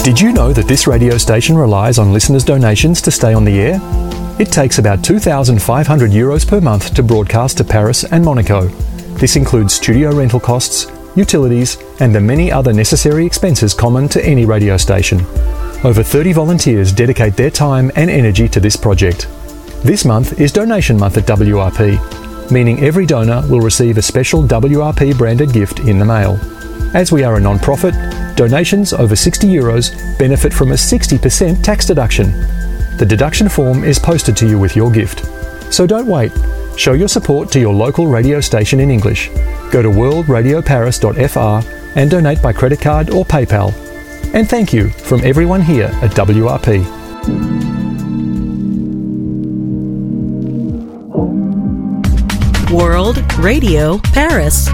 Did you know that this radio station relies on listeners' donations to stay on the air? It takes about €2,500 per month to broadcast to Paris and Monaco. This includes studio rental costs, utilities, and the many other necessary expenses common to any radio station. Over 30 volunteers dedicate their time and energy to this project. This month is Donation Month at WRP, meaning every donor will receive a special WRP branded gift in the mail. As we are a non-profit, donations over €60 benefit from a 60% tax deduction. The deduction form is posted to you with your gift. So don't wait. Show your support to your local radio station in English. Go to worldradioparis.fr and donate by credit card or PayPal. And thank you from everyone here at WRP. World Radio Paris.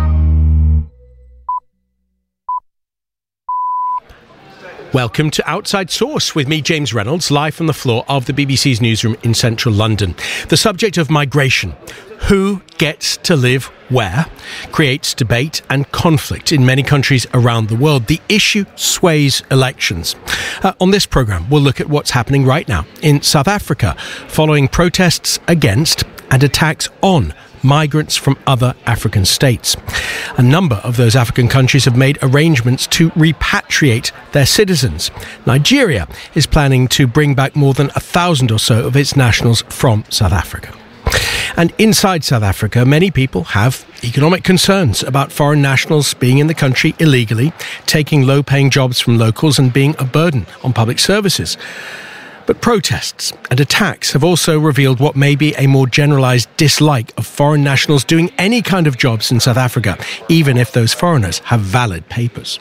Welcome to Outside Source with me, James Reynolds, live from the floor of the BBC's newsroom in central London. The subject of migration, who gets to live where, creates debate and conflict in many countries around the world. The issue sways elections. On this programme, we'll look at what's happening right now in South Africa, following protests against and attacks on migrants from other African states. A number of those African countries have made arrangements to repatriate their citizens. Nigeria is planning to bring back more than 1,000 or so of its nationals from South Africa. And inside South Africa, many people have economic concerns about foreign nationals being in the country illegally, taking low-paying jobs from locals and being a burden on public services. But protests and attacks have also revealed what may be a more generalised dislike of foreign nationals doing any kind of jobs in South Africa, even if those foreigners have valid papers.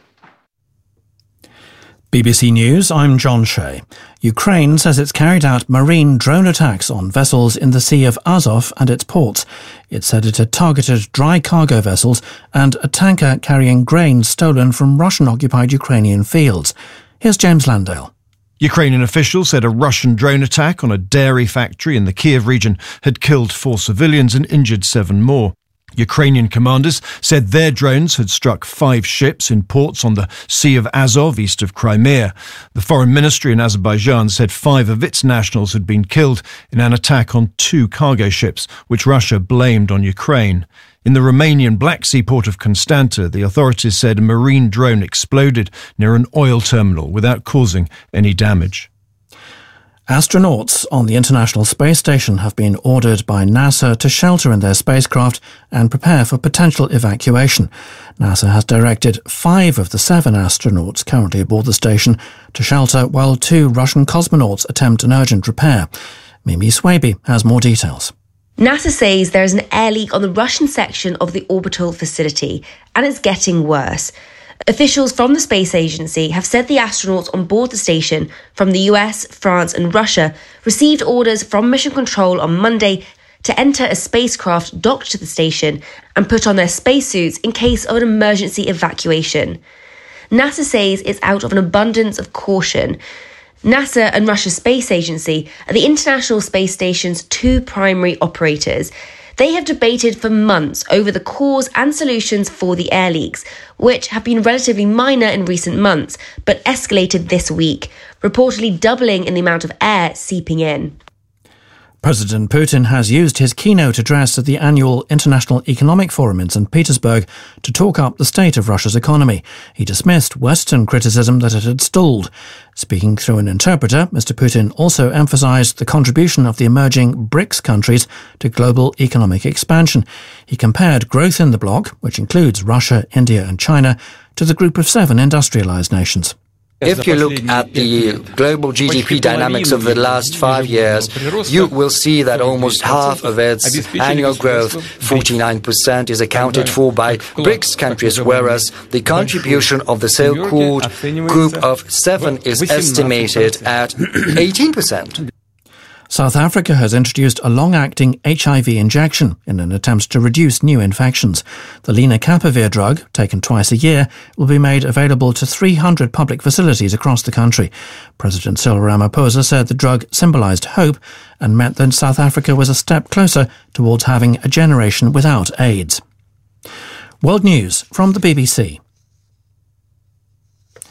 BBC News, I'm John Shea. Ukraine says it's carried out marine drone attacks on vessels in the Sea of Azov and its ports. It said it had targeted dry cargo vessels and a tanker carrying grain stolen from Russian-occupied Ukrainian fields. Here's James Landale. Ukrainian officials said a Russian drone attack on a dairy factory in the Kiev region had killed 4 civilians and injured 7 more. Ukrainian commanders said their drones had struck 5 ships in ports on the Sea of Azov, east of Crimea. The foreign ministry in Azerbaijan said 5 of its nationals had been killed in an attack on 2 cargo ships, which Russia blamed on Ukraine. In the Romanian Black Sea port of Constanta, the authorities said a marine drone exploded near an oil terminal without causing any damage. Astronauts on the International Space Station have been ordered by NASA to shelter in their spacecraft and prepare for potential evacuation. NASA has directed 5 of the 7 astronauts currently aboard the station to shelter while 2 Russian cosmonauts attempt an urgent repair. Mimi Swaby has more details. NASA says there is an air leak on the Russian section of the orbital facility, and it's getting worse. Officials from the space agency have said the astronauts on board the station from the US, France and Russia received orders from Mission Control on Monday to enter a spacecraft docked to the station and put on their spacesuits in case of an emergency evacuation. NASA says it's out of an abundance of caution. NASA and Russia's space agency are the International Space Station's 2 primary operators. They have debated for months over the cause and solutions for the air leaks, which have been relatively minor in recent months, but escalated this week, reportedly doubling in the amount of air seeping in. President Putin has used his keynote address at the annual International Economic Forum in St. Petersburg to talk up the state of Russia's economy. He dismissed Western criticism that it had stalled. Speaking through an interpreter, Mr. Putin also emphasised the contribution of the emerging BRICS countries to global economic expansion. He compared growth in the bloc, which includes Russia, India and China, to the group of 7 industrialised nations. If you look at the global GDP dynamics of the last 5 years, you will see that almost half of its annual growth, 49%, is accounted for by BRICS countries, whereas the contribution of the so-called group of 7 is estimated at 18%. South Africa has introduced a long-acting HIV injection in an attempt to reduce new infections. The lenacapavir drug, taken twice a year, will be made available to 300 public facilities across the country. President Cyril Ramaphosa said the drug symbolised hope and meant that South Africa was a step closer towards having a generation without AIDS. World News from the BBC.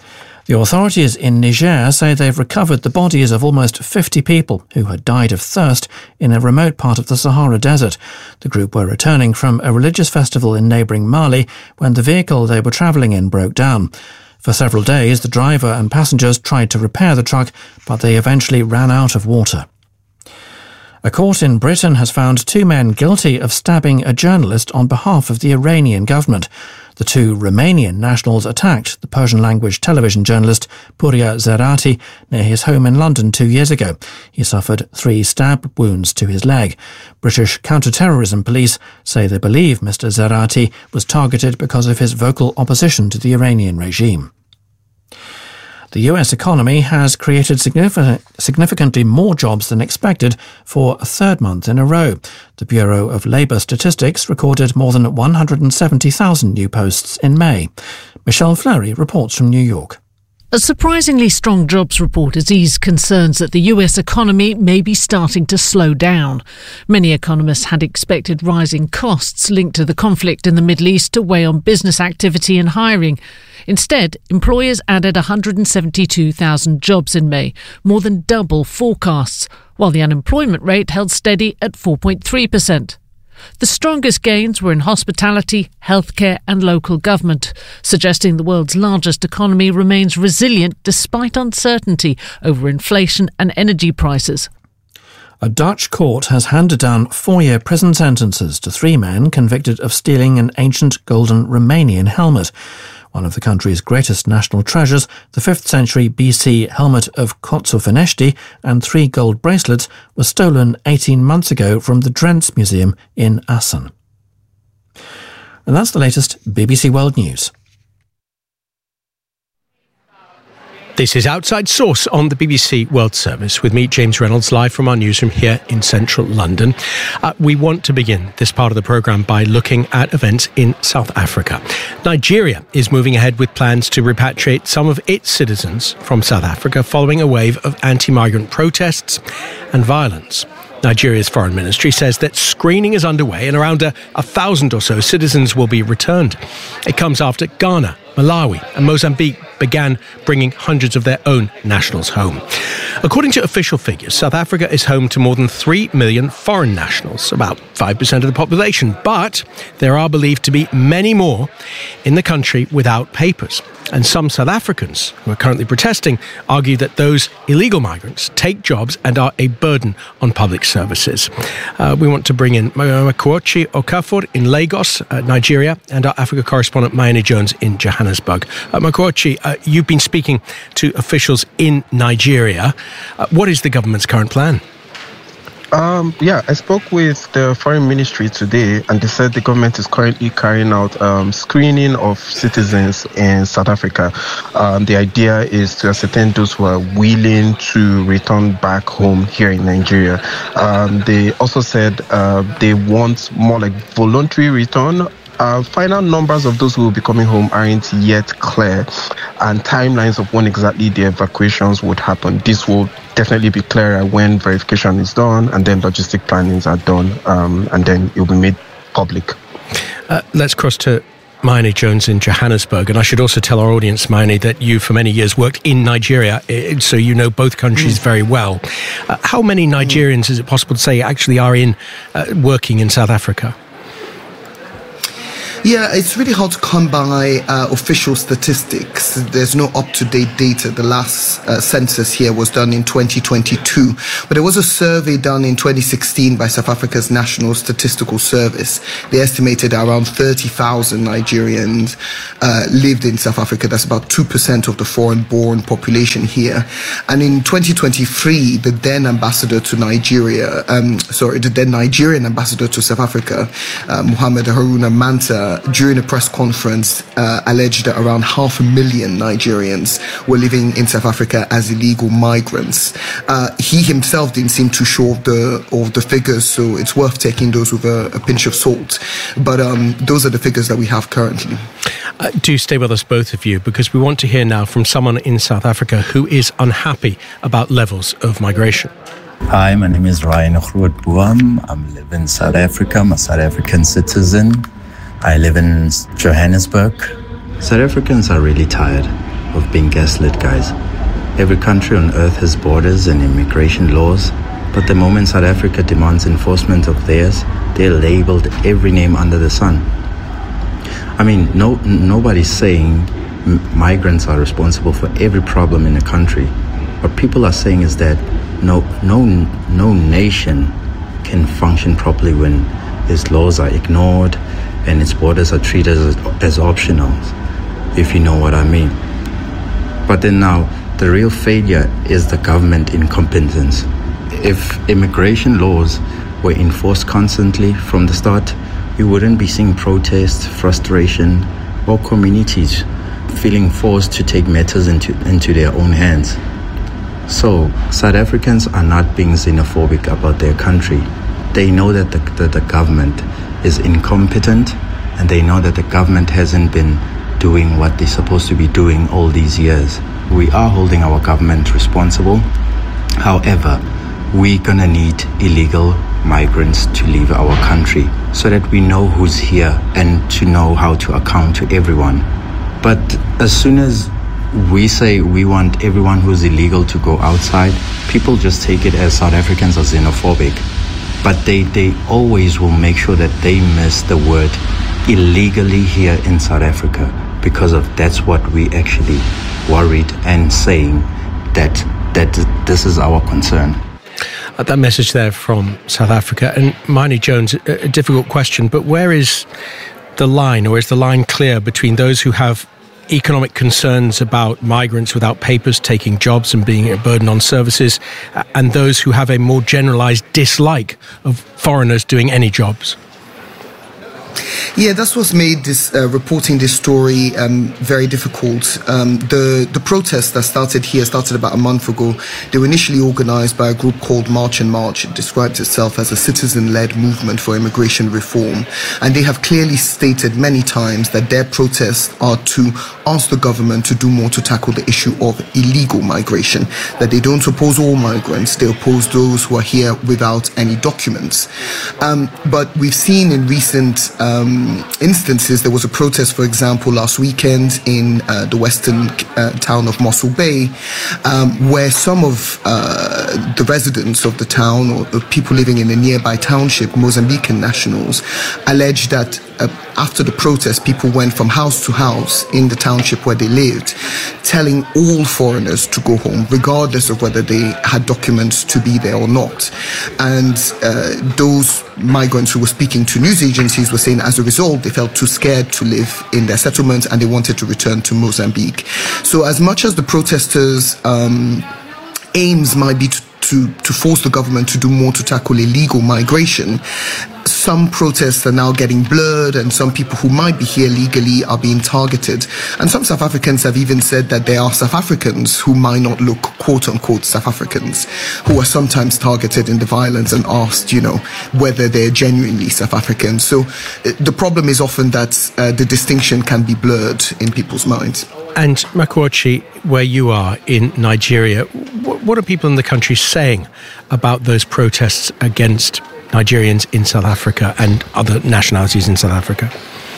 The authorities in Niger say they've recovered the bodies of almost 50 people who had died of thirst in a remote part of the Sahara Desert. The group were returning from a religious festival in neighbouring Mali when the vehicle they were travelling in broke down. For several days, the driver and passengers tried to repair the truck, but they eventually ran out of water. A court in Britain has found 2 men guilty of stabbing a journalist on behalf of the Iranian government. The 2 Romanian nationals attacked the Persian-language television journalist Pouria Zerati near his home in London 2 years ago. He suffered 3 stab wounds to his leg. British counter-terrorism police say they believe Mr. Zerati was targeted because of his vocal opposition to the Iranian regime. The US economy has created significantly more jobs than expected for a third month in a row. The Bureau of Labour Statistics recorded more than 170,000 new posts in May. Michelle Fleury reports from New York. A surprisingly strong jobs report has eased concerns that the US economy may be starting to slow down. Many economists had expected rising costs linked to the conflict in the Middle East to weigh on business activity and hiring. Instead, employers added 172,000 jobs in May, more than double forecasts, while the unemployment rate held steady at 4.3%. The strongest gains were in hospitality, healthcare and local government, suggesting the world's largest economy remains resilient despite uncertainty over inflation and energy prices. A Dutch court has handed down 4-year prison sentences to 3 men convicted of stealing an ancient golden Romanian helmet. One of the country's greatest national treasures, the 5th century BC helmet of Coțovenești and 3 gold bracelets were stolen 18 months ago from the Drents Museum in Assen. And that's the latest BBC World News. This is Outside Source on the BBC World Service with me, James Reynolds, live from our newsroom here in central London. We want to begin this part of the programme by looking at events in South Africa. Nigeria is moving ahead with plans to repatriate some of its citizens from South Africa following a wave of anti-migrant protests and violence. Nigeria's foreign ministry says that screening is underway and around 1,000 or so citizens will be returned. It comes after Ghana, Malawi and Mozambique began bringing hundreds of their own nationals home. According to official figures, South Africa is home to more than 3 million foreign nationals, about 5% of the population, but there are believed to be many more in the country without papers. And some South Africans who are currently protesting argue that those illegal migrants take jobs and are a burden on public services. We want to bring in Makuochi Okafor in Lagos, Nigeria, and our Africa correspondent Mayeni Jones in Johannesburg. Makuochi, you've been speaking to officials in Nigeria. What is the government's current plan? I spoke with the foreign ministry today, and they said the government is currently carrying out screening of citizens in South Africa. The idea is to ascertain those who are willing to return back home here in Nigeria. They also said they want more like voluntary return. Final numbers of those who will be coming home aren't yet clear, and timelines of when exactly the evacuations would happen. This will definitely be clearer when verification is done and then logistic plannings are done, and then it will be made public. Let's cross to Mayeni Jones in Johannesburg, and I should also tell our audience, Mayeni, that you for many years worked in Nigeria, so you know both countries very well. How many Nigerians, is it possible to say, actually are in working in South Africa? Yeah, it's really hard to come by official statistics. There's no up-to-date data. The last census here was done in 2022. But there was a survey done in 2016 by South Africa's National Statistical Service. They estimated around 30,000 Nigerians lived in South Africa. That's about 2% of the foreign-born population here. And in 2023, the then ambassador to Nigeria, the then Nigerian ambassador to South Africa, Muhammad Haruna Manta, during a press conference, alleged that around 500,000 Nigerians were living in South Africa as illegal migrants. He himself didn't seem too sure of the figures, so it's worth taking those with a pinch of salt. But those are the figures that we have currently. Do stay with us, both of you, because we want to hear now from someone in South Africa who is unhappy about levels of migration. Hi, my name is Ryan Grootboom. I live in South Africa. I'm a South African citizen. I live in Johannesburg. South Africans are really tired of being gaslit, guys. Every country on earth has borders and immigration laws, but the moment South Africa demands enforcement of theirs, they're labeled every name under the sun. I mean, nobody's saying migrants are responsible for every problem in a country. What people are saying is that no nation can function properly when its laws are ignored and its borders are treated as optional, if you know what I mean. But then now, the real failure is the government incompetence. If immigration laws were enforced constantly from the start, we wouldn't be seeing protests, frustration, or communities feeling forced to take matters into their own hands. So, South Africans are not being xenophobic about their country. They know that the government is incompetent, and they know that the government hasn't been doing what they're supposed to be doing all these years. We are holding our government responsible. However, we're gonna need illegal migrants to leave our country so that we know who's here and to know how to account to everyone. But as soon as we say we want everyone who's illegal to go outside, people just take it as South Africans are xenophobic. But they always will make sure that they miss the word illegally here in South Africa, because of that's what we actually worried and saying that this is our concern. That message there from South Africa. And Marnie Jones, a difficult question, but where is the line, or is the line clear between those who have economic concerns about migrants without papers taking jobs and being a burden on services, and those who have a more generalised dislike of foreigners doing any jobs? Yeah, that's what's made this reporting this story very difficult. The protests that started about a month ago. They were initially organized by a group called March and March. It describes itself as a citizen-led movement for immigration reform. And they have clearly stated many times that their protests are to ask the government to do more to tackle the issue of illegal migration, that they don't oppose all migrants, they oppose those who are here without any documents. But we've seen in recent instances, there was a protest, for example, last weekend in the western town of Mossel Bay, where some of the residents of the town, or the people living in a nearby township, Mozambican nationals, alleged that after the protest, people went from house to house in the township where they lived, telling all foreigners to go home, regardless of whether they had documents to be there or not. And those migrants who were speaking to news agencies were saying, as a result, they felt too scared to live in their settlements and they wanted to return to Mozambique. So as much as the protesters' aims might be to force the government to do more to tackle illegal migration, some protests are now getting blurred, and some people who might be here legally are being targeted. And some South Africans have even said that there are South Africans who might not look quote-unquote South Africans, who are sometimes targeted in the violence and asked, whether they're genuinely South Africans. So the problem is often that the distinction can be blurred in people's minds. And Makuochi, where you are in Nigeria, what are people in the country saying about those protests against Nigerians in South Africa and other nationalities in South Africa?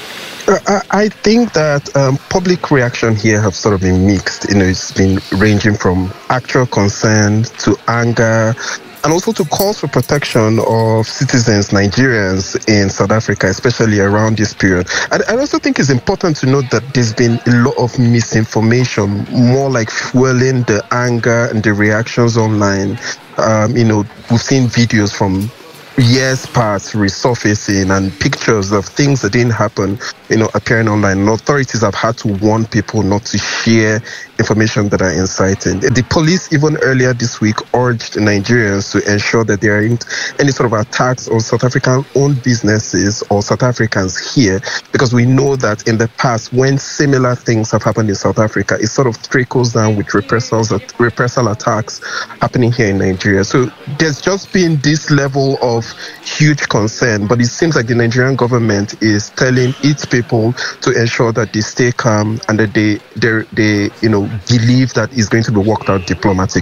I think that public reaction here have sort of been mixed. It's been ranging from actual concern to anger, and also to calls for protection of citizens, Nigerians in South Africa, especially around this period. I also think it's important to note that there's been a lot of misinformation, more like fueling the anger and the reactions online. We've seen videos from years past resurfacing, and pictures of things that didn't happen, appearing online. And authorities have had to warn people not to share information that are inciting. The police, even earlier this week, urged Nigerians to ensure that there aren't any sort of attacks on South African-owned businesses or South Africans here, because we know that in the past, when similar things have happened in South Africa, it sort of trickles down with reprisal attacks happening here in Nigeria. So there's just been this level of huge concern, but it seems like the Nigerian government is telling its people to ensure that they stay calm and that they believe that it's going to be worked out diplomatically.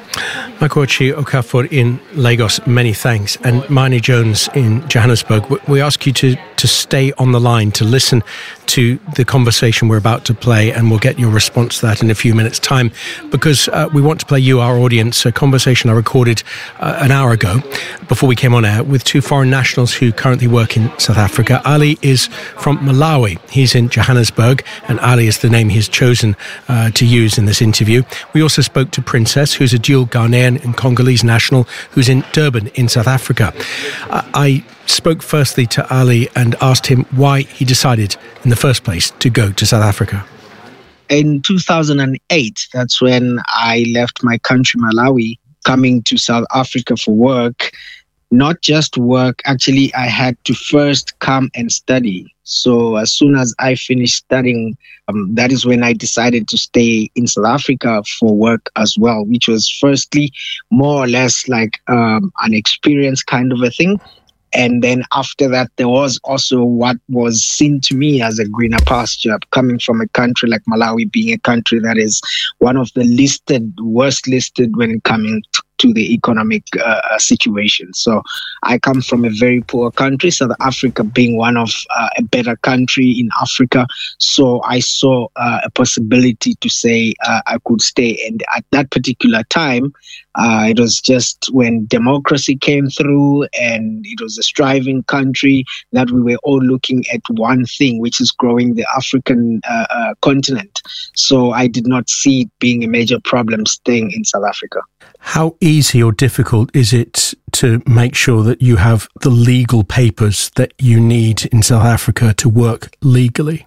Makwachi Okafor in Lagos, many thanks. And Marnie Jones in Johannesburg, we ask you to stay on the line to listen to the conversation we're about to play, and we'll get your response to that in a few minutes' time, because we want to play you, our audience, a conversation I recorded an hour ago before we came on air with two foreign nationals who currently work in South Africa. Ali is from Malawi. He's in Johannesburg, and Ali is the name he's chosen to use in this interview. We also spoke to Princess, who's a dual Ghanaian and Congolese national who's in Durban in South Africa. I spoke firstly to Ali and asked him why he decided in the first place to go to South Africa. In 2008, that's when I left my country, Malawi, coming to South Africa for work. Not just work, actually, I had to first come and study. So as soon as I finished studying, that is when I decided to stay in South Africa for work as well, which was firstly more or less like an experience kind of a thing. And then after that, there was also what was seen to me as a greener pasture, coming from a country like Malawi, being a country that is one of the worst listed when it coming to the economic situation. So I come from a very poor country, South Africa being one of a better country in Africa. So I saw a possibility to say I could stay. And at that particular time, it was just when democracy came through and it was a striving country that we were all looking at one thing, which is growing the African continent. So I did not see it being a major problem staying in South Africa. How easy or difficult is it to make sure that you have the legal papers that you need in South Africa to work legally?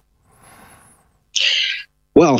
Well,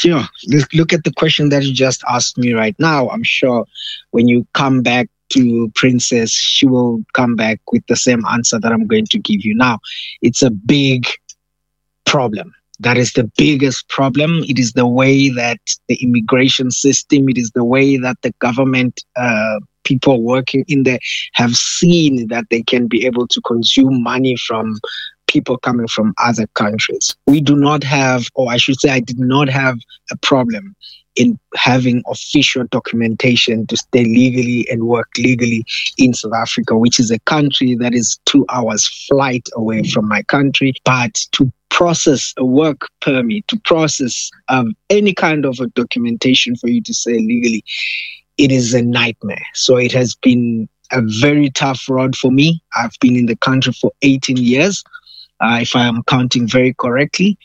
look at the question that you just asked me right now. I'm sure when you come back to Princess, she will come back with the same answer that I'm going to give you now. It's a big problem. That is the biggest problem. It is the way that the immigration system, it is the way that the government people working in there have seen that they can be able to consume money from people coming from other countries. We do not have, or I should say I did not have a problem in having official documentation to stay legally and work legally in South Africa, which is a country that is 2 hours flight away from my country. But to process a work permit, to process any kind of a documentation for you to say legally, it is a nightmare. So it has been a very tough road for me. I've been in the country for 18 years, if I am counting very correctly.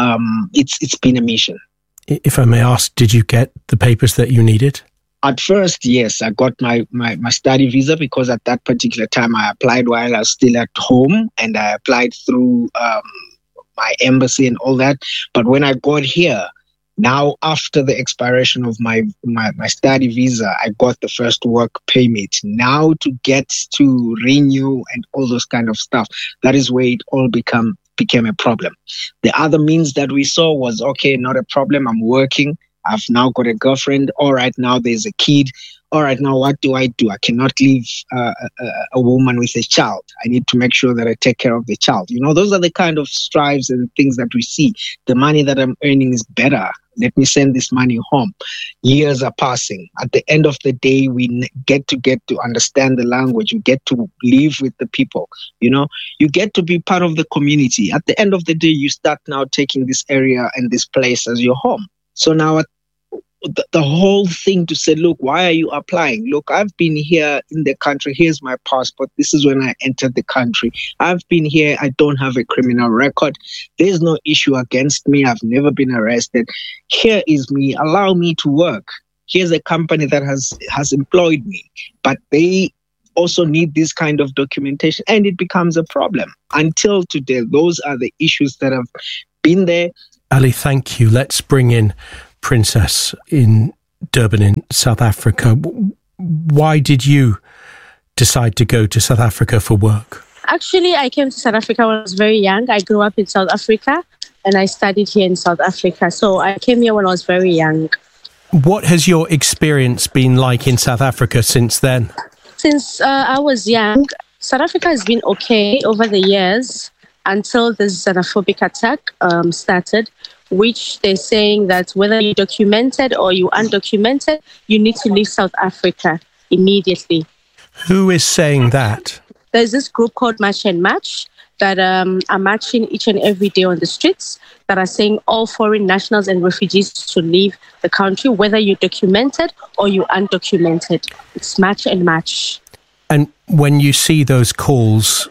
It's been a mission. If I may ask, did you get the papers that you needed? At first, yes, I got my study visa because at that particular time I applied while I was still at home, and I applied through my embassy and all that. But when I got here, now after the expiration of my study visa, I got the first work permit. Now to get to renew and all those kind of stuff, that is where it all became a problem. The other means that we saw was, okay, not a problem. I'm working. I've now got a girlfriend. All right, now there's a kid. All right, now what do? I cannot leave a woman with a child. I need to make sure that I take care of the child. Those are the kind of strives and things that we see. The money that I'm earning is better. Let me send this money home. Years are passing. At the end of the day, we get to understand the language. You get to live with the people. You get to be part of the community. At the end of the day, you start now taking this area and this place as your home. So now the whole thing to say, look, why are you applying? Look, I've been here in the country. Here's my passport. This is when I entered the country. I've been here. I don't have a criminal record. There's no issue against me. I've never been arrested. Here is me. Allow me to work. Here's a company that has employed me. But they also need this kind of documentation, and it becomes a problem. Until today, those are the issues that have been there. Ali, thank you. Let's bring in Princess in Durban in South Africa. Why did you decide to go to South Africa for work? Actually, I came to South Africa when I was very young. I grew up in South Africa and I studied here in South Africa. So I came here when I was very young. What has your experience been like in South Africa since then? Since I was young, South Africa has been okay over the years until the xenophobic attack started, which they're saying that whether you're documented or you're undocumented, you need to leave South Africa immediately. Who is saying that? There's this group called March and Match that are marching each and every day on the streets that are saying all foreign nationals and refugees to leave the country, whether you're documented or you're undocumented. It's March and Match. And when you see those calls,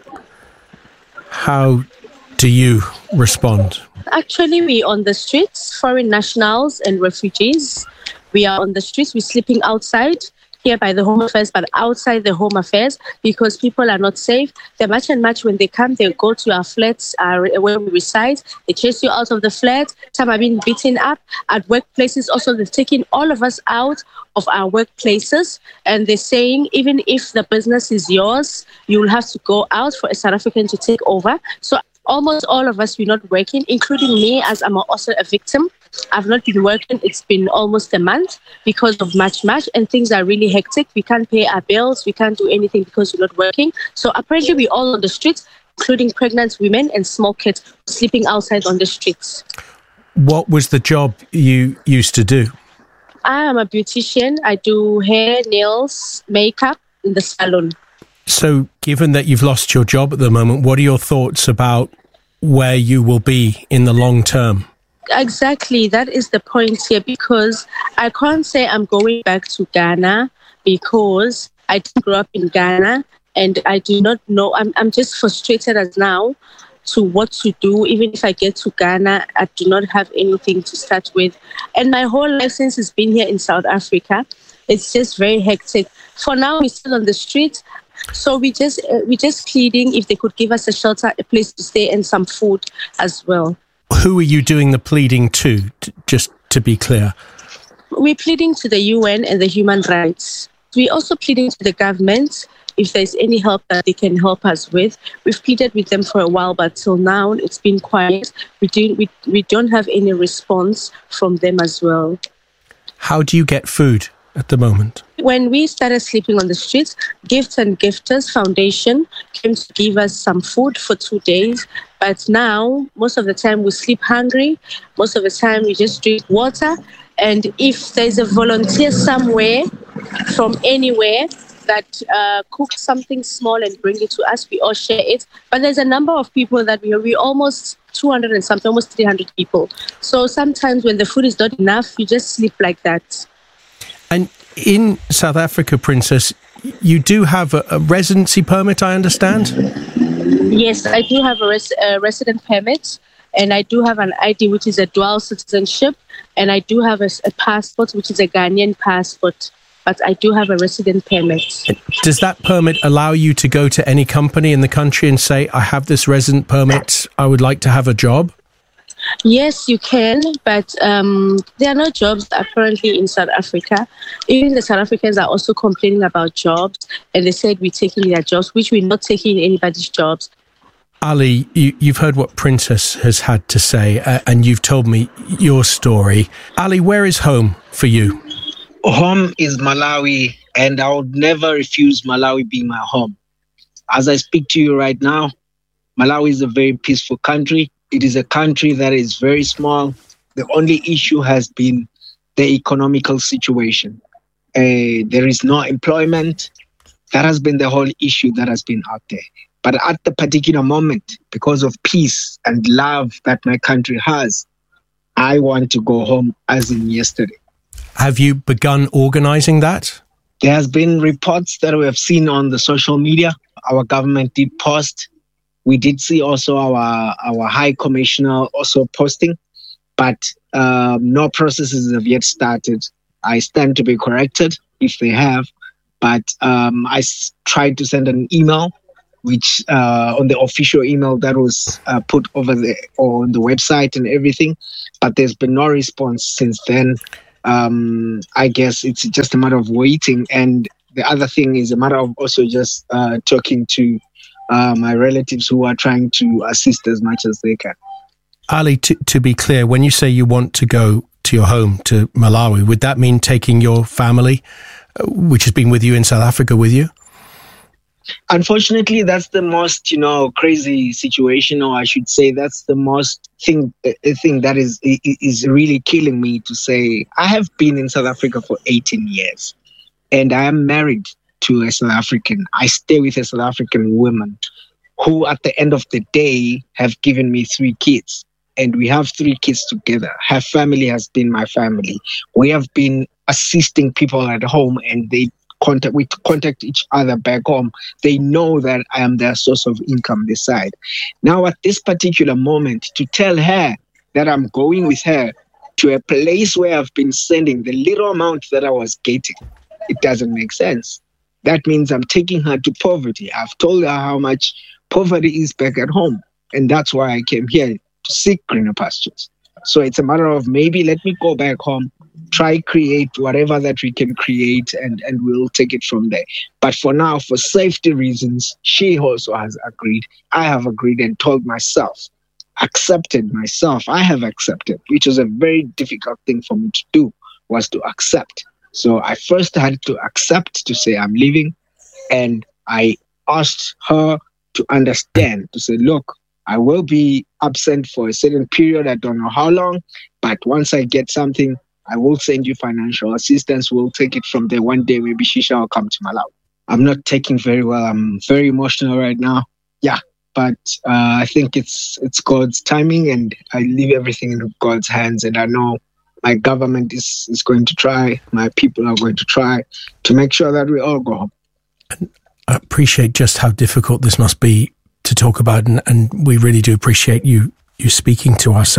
how do you respond? Actually, we're on the streets, foreign nationals and refugees. We are on the streets. We're sleeping outside here by the Home Affairs, but outside the Home Affairs because people are not safe. The March and Match, when they come, they go to our flats where we reside. They chase you out of the flat. Some have been beaten up. At workplaces also, they've taken all of us out of our workplaces. And they're saying, even if the business is yours, you will have to go out for a South African to take over. So almost all of us, we're not working, including me, as I'm also a victim. I've not been working. It's been almost a month because of March, and things are really hectic. We can't pay our bills. We can't do anything because we're not working. So apparently we're all on the streets, including pregnant women and small kids sleeping outside on the streets. What was the job you used to do? I am a beautician. I do hair, nails, makeup in the salon. So given that you've lost your job at the moment, what are your thoughts about where you will be in the long term? Exactly. That is the point here, because I can't say I'm going back to Ghana because I didn't grow up in Ghana and I do not know. I'm just frustrated as now to what to do. Even if I get to Ghana, I do not have anything to start with. And my whole life since it's been here in South Africa, it's just very hectic. For now, we're still on the street. So we're just pleading if they could give us a shelter, a place to stay and some food as well. Who are you doing the pleading to, just to be clear? We're pleading to the UN and the human rights. We're also pleading to the government if there's any help that they can help us with. We've pleaded with them for a while, but till now it's been quiet. We don't have any response from them as well. How do you get food at the moment? When we started sleeping on the streets, Gifts and Gifters Foundation came to give us some food for 2 days. But now, most of the time, we sleep hungry. Most of the time, we just drink water. And if there's a volunteer somewhere, from anywhere, that cooks something small and bring it to us, we all share it. But there's a number of people that we almost 200 and something, almost 300 people. So sometimes when the food is not enough, you just sleep like that. And in South Africa, Princess, you do have a residency permit, I understand? Yes, I do have a resident permit, and I do have an ID, which is a dual citizenship, and I do have a passport, which is a Ghanaian passport, but I do have a resident permit. Does that permit allow you to go to any company in the country and say, I have this resident permit, I would like to have a job? Yes, you can, but there are no jobs apparently in South Africa. Even the South Africans are also complaining about jobs, and they said we're taking their jobs, which we're not taking anybody's jobs. Ali, you've heard what Princess has had to say, and you've told me your story. Ali, where is home for you? Home is Malawi, and I would never refuse Malawi being my home. As I speak to you right now, Malawi is a very peaceful country. It is a country that is very small. The only issue has been the economical situation. There is no employment. That has been the whole issue that has been out there. But at the particular moment, because of peace and love that my country has, I want to go home as in yesterday. Have you begun organizing that? There has been reports that we have seen on the social media. Our government did post. We did see also our High Commissioner also posting, but no processes have yet started. I stand to be corrected if they have, but I tried to send an email, which on the official email that was put over there on the website and everything, but there's been no response since then. I guess it's just a matter of waiting. And the other thing is a matter of also just talking to my relatives who are trying to assist as much as they can. Ali, to be clear, when you say you want to go to your home, to Malawi, would that mean taking your family, which has been with you in South Africa, with you? Unfortunately, that's the most, crazy situation, or I should say that's the most thing that is really killing me to say. I have been in South Africa for 18 years and I am married to a South African. I stay with a South African woman who at the end of the day have given me 3 kids, and we have 3 kids together. Her family has been my family. We have been assisting people at home, and we contact each other back home. They know that I am their source of income this side. Now at this particular moment, to tell her that I'm going with her to a place where I've been sending the little amount that I was getting, it doesn't make sense. That means I'm taking her to poverty. I've told her how much poverty is back at home, and that's why I came here to seek greener pastures. So it's a matter of maybe let me go back home, try create whatever that we can create, and we'll take it from there. But for now, for safety reasons, she also has agreed. I have agreed and told myself, accepted myself. I have accepted, which was a very difficult thing for me to do, was to accept. So I first had to accept to say I'm leaving, and I asked her to understand, to say, look, I will be absent for a certain period. I don't know how long, but once I get something, I will send you financial assistance. We'll take it from there. One day, maybe she shall come to Malawi. I'm not taking very well. I'm very emotional right now. Yeah, but I think it's God's timing, and I leave everything in God's hands. And I know my government is going to try, my people are going to try to make sure that we all go home. I appreciate just how difficult this must be to talk about, and we really do appreciate you speaking to us.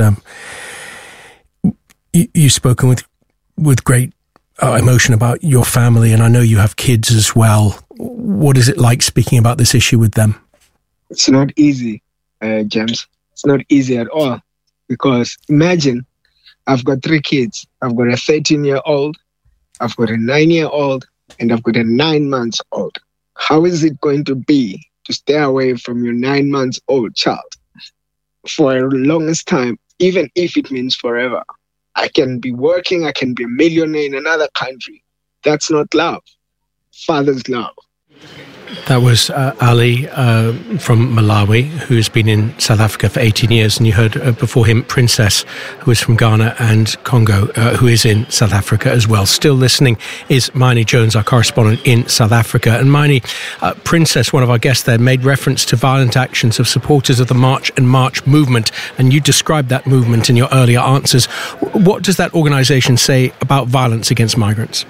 You've spoken with great emotion about your family, and I know you have kids as well. What is it like speaking about this issue with them? It's not easy, James. It's not easy at all, because imagine I've got 3 kids. I've got a 13-year-old, I've got a 9-year-old, and I've got a 9-month-old. How is it going to be to stay away from your 9-month-old child for the longest time, even if it means forever? I can be working, I can be a millionaire in another country. That's not love. Father's love. That was Ali from Malawi, who's been in South Africa for 18 years. And you heard before him Princess, who is from Ghana and Congo, who is in South Africa as well. Still listening is Maini Jones, our correspondent in South Africa. And Maini, Princess, one of our guests there, made reference to violent actions of supporters of the March and March movement. And you described that movement in your earlier answers. What does that organisation say about violence against migrants?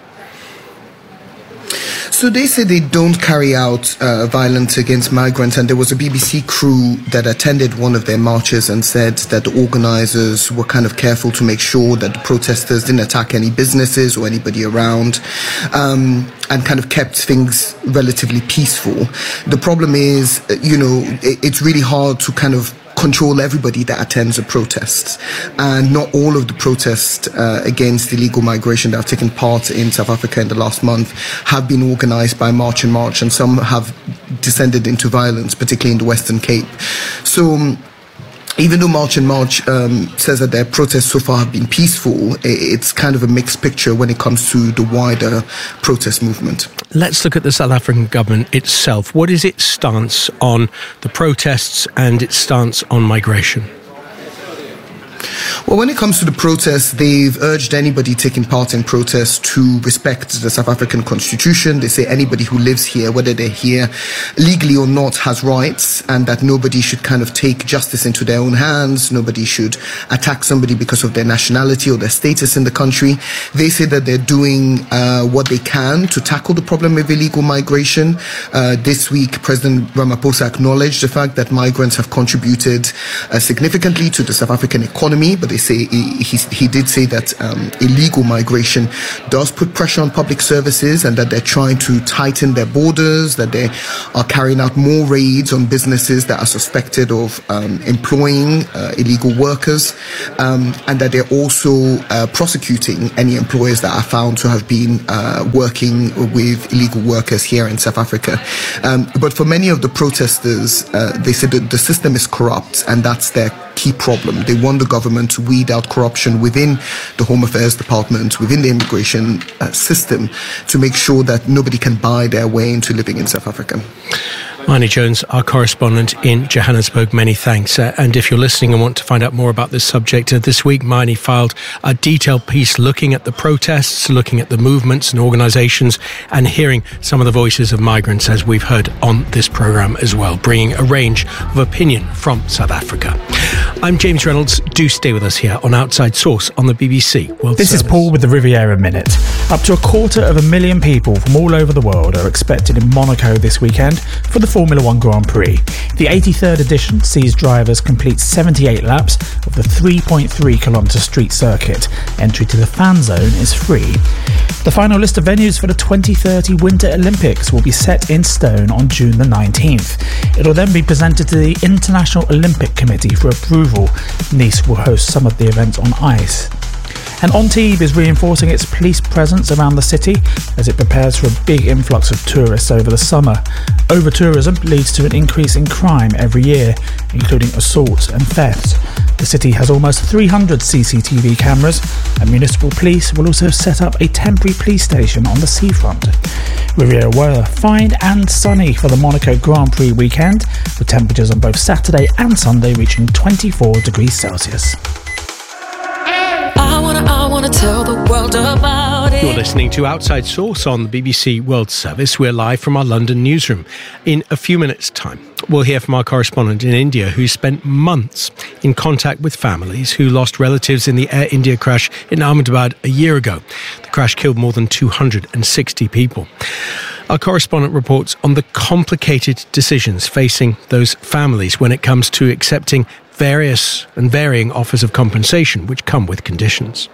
So they say they don't carry out violence against migrants, and there was a BBC crew that attended one of their marches and said that the organisers were kind of careful to make sure that the protesters didn't attack any businesses or anybody around, and kind of kept things relatively peaceful. The problem is, it's really hard to kind of control everybody that attends a protest, and not all of the protests against illegal migration that have taken part in South Africa in the last month have been organised by March and March, and some have descended into violence, particularly in the Western Cape. So even though March and March says that their protests so far have been peaceful, it's kind of a mixed picture when it comes to the wider protest movement. Let's look at the South African government itself. What is its stance on the protests and its stance on migration? Well, when it comes to the protests, they've urged anybody taking part in protests to respect the South African Constitution. They say anybody who lives here, whether they're here legally or not, has rights, and that nobody should kind of take justice into their own hands. Nobody should attack somebody because of their nationality or their status in the country. They say that they're doing what they can to tackle the problem of illegal migration. This week, President Ramaphosa acknowledged the fact that migrants have contributed significantly to the South African economy, but they say he did say that illegal migration does put pressure on public services, and that they're trying to tighten their borders, that they are carrying out more raids on businesses that are suspected of employing illegal workers, and that they're also prosecuting any employers that are found to have been working with illegal workers here in South Africa. But for many of the protesters, they said that the system is corrupt, and that's their key problem. They want the government to weed out corruption within the Home Affairs Department, within the immigration system, to make sure that nobody can buy their way into living in South Africa. Marnie Jones, our correspondent in Johannesburg, many thanks. And if you're listening and want to find out more about this subject, this week Marnie filed a detailed piece looking at the protests, looking at the movements and organisations, and hearing some of the voices of migrants, as we've heard on this programme as well, bringing a range of opinion from South Africa. I'm James Reynolds. Do stay with us here on Outside Source on the BBC World This Service. is Paul with the Riviera Minute. Up to 250,000 people from all over the world are expected in Monaco this weekend for the Formula One Grand Prix. The 83rd edition sees drivers complete 78 laps of the 3.3-kilometre street circuit. Entry to the fan zone is free. The final list of venues for the 2030 Winter Olympics will be set in stone on June the 19th. It will then be presented to the International Olympic Committee for approval. Nice will host some of the events on ice. And Antibes is reinforcing its police presence around the city as it prepares for a big influx of tourists over the summer. Over-tourism leads to an increase in crime every year, including assaults and thefts. The city has almost 300 CCTV cameras, and municipal police will also set up a temporary police station on the seafront. Riviera weather, fine and sunny for the Monaco Grand Prix weekend, with temperatures on both Saturday and Sunday reaching 24 degrees Celsius. I wanna tell the world about it. You're listening to Outside Source on the BBC World Service. We're live from our London newsroom. In a few minutes' time, we'll hear from our correspondent in India, who spent months in contact with families who lost relatives in the Air India crash in Ahmedabad a year ago. The crash killed more than 260 people. Our correspondent reports on the complicated decisions facing those families when it comes to accepting various and varying offers of compensation which come with conditions.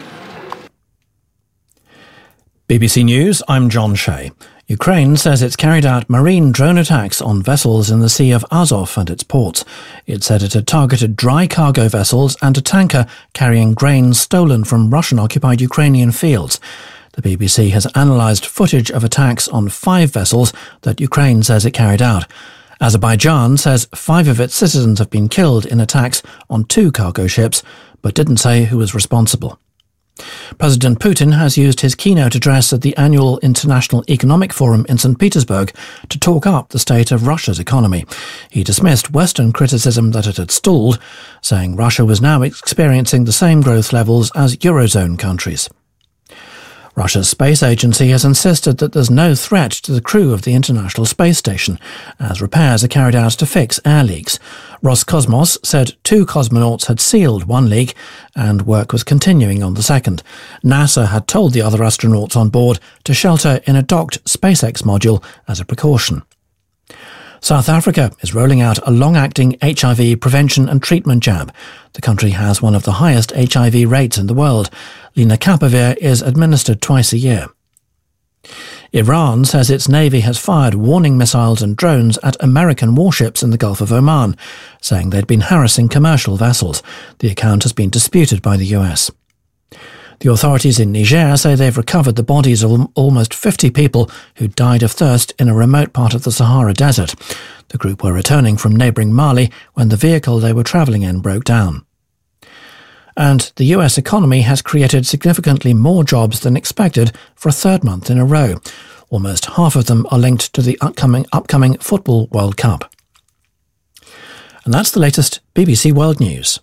BBC News, I'm John Shea. Ukraine says it's carried out marine drone attacks on vessels in the Sea of Azov and its ports. It said it had targeted dry cargo vessels and a tanker carrying grain stolen from Russian-occupied Ukrainian fields. The BBC has analysed footage of attacks on 5 vessels that Ukraine says it carried out. Azerbaijan says 5 of its citizens have been killed in attacks on 2 cargo ships, but didn't say who was responsible. President Putin has used his keynote address at the annual International Economic Forum in St. Petersburg to talk up the state of Russia's economy. He dismissed Western criticism that it had stalled, saying Russia was now experiencing the same growth levels as Eurozone countries. Russia's space agency has insisted that there's no threat to the crew of the International Space Station, as repairs are carried out to fix air leaks. Roscosmos said 2 cosmonauts had sealed one leak, and work was continuing on the second. NASA had told the other astronauts on board to shelter in a docked SpaceX module as a precaution. South Africa is rolling out a long-acting HIV prevention and treatment jab. The country has one of the highest HIV rates in the world. Lenacapavir is administered twice a year. Iran says its navy has fired warning missiles and drones at American warships in the Gulf of Oman, saying they'd been harassing commercial vessels. The account has been disputed by the US. The authorities in Niger say they've recovered the bodies of almost 50 people who died of thirst in a remote part of the Sahara Desert. The group were returning from neighbouring Mali when the vehicle they were travelling in broke down. And the US economy has created significantly more jobs than expected for a 3rd month in a row. Almost half of them are linked to the upcoming Football World Cup. And that's the latest BBC World News.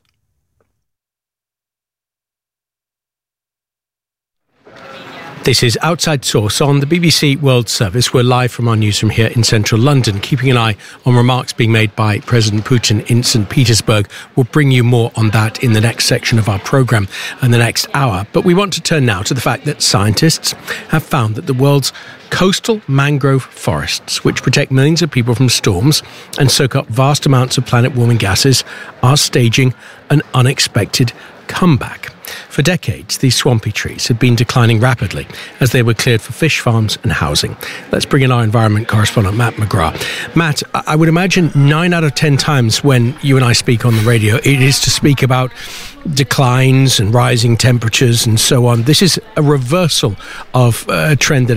This is Outside Source on the BBC World Service. We're live from our newsroom here in central London, keeping an eye on remarks being made by President Putin in St. Petersburg. We'll bring you more on that in the next section of our programme and the next hour. But we want to turn now to the fact that scientists have found that the world's coastal mangrove forests, which protect millions of people from storms and soak up vast amounts of planet-warming gases, are staging an unexpected comeback. For decades, these swampy trees had been declining rapidly as they were cleared for fish farms and housing. Let's bring in our environment correspondent, Matt McGrath. Matt, I would imagine 9 out of 10 times when you and I speak on the radio, it is to speak about declines and rising temperatures and so on. This is a reversal of a trend that